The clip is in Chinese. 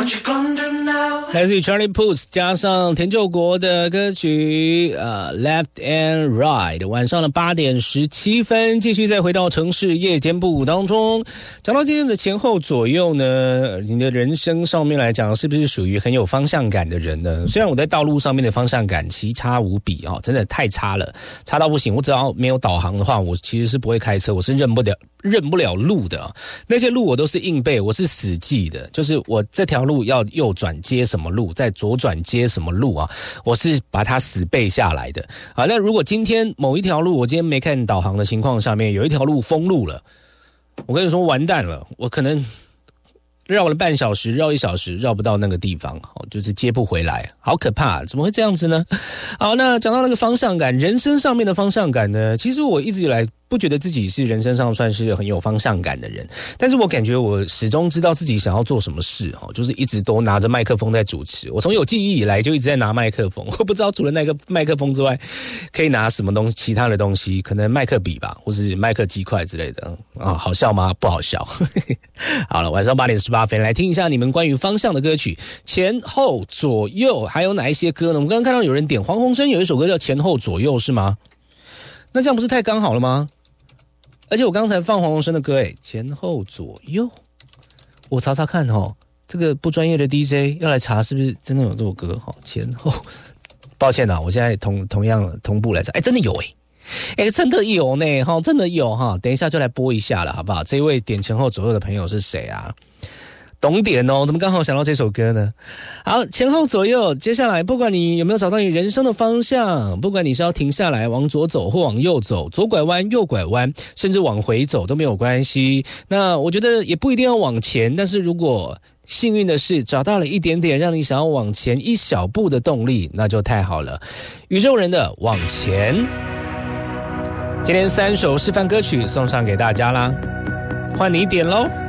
来自于 Charlie Puth 加上田救国的歌曲Left and Right。 晚上的8点17分，继续再回到城市夜间部当中。讲到今天的前后左右呢，你的人生上面来讲是不是属于很有方向感的人呢？虽然我在道路上面的方向感奇差无比哦，真的太差了，差到不行。我只要没有导航的话，我其实是不会开车，我是认不了路的。那些路我都是硬背，我是死记的，就是我这条路要右转接什么路，再左转接什么路啊，我是把它死背下来的啊。那如果今天某一条路我今天没看导航的情况下面，有一条路封路了，我跟你说完蛋了，我可能绕了半小时，绕1小时，绕不到那个地方，就是接不回来，好可怕，怎么会这样子呢？好，那讲到那个方向感，人生上面的方向感呢，其实我一直以来不觉得自己是人生上算是很有方向感的人，但是我感觉我始终知道自己想要做什么事，就是一直都拿着麦克风在主持。我从有记忆以来就一直在拿麦克风，我不知道除了那个麦克风之外可以拿什么东西，其他的东西可能麦克笔吧，或是麦克鸡块之类的啊，好笑吗？不好笑。好了，晚上8点18分来听一下你们关于方向的歌曲，前后左右还有哪一些歌呢？我们刚刚看到有人点黄鸿升有一首歌叫前后左右是吗？那这样不是太刚好了吗？而且我刚才放黄鸿升的歌，前后左右，我查查看这个不专业的 DJ 要来查是不是真的有这首歌前后，抱歉我现在同样同步来查，真的有真的有呢真的有等一下就来播一下了，好不好？这位点前后左右的朋友是谁啊？懂点怎么刚好想到这首歌呢？好，前后左右，接下来不管你有没有找到你人生的方向，不管你是要停下来往左走或往右走，左拐弯右拐弯，甚至往回走都没有关系。那我觉得也不一定要往前，但是如果幸运的是找到了一点点让你想要往前一小步的动力，那就太好了。宇宙人的往前，今天3首示范歌曲送上给大家啦，换你点咯。